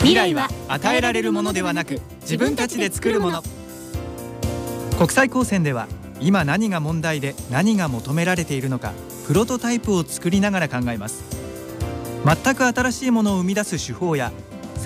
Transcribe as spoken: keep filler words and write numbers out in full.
未来は与えられるものではなく、自分たちで作るもの。国際高専では今何が問題で何が求められているのか、プロトタイプを作りながら考えます。全く新しいものを生み出す手法や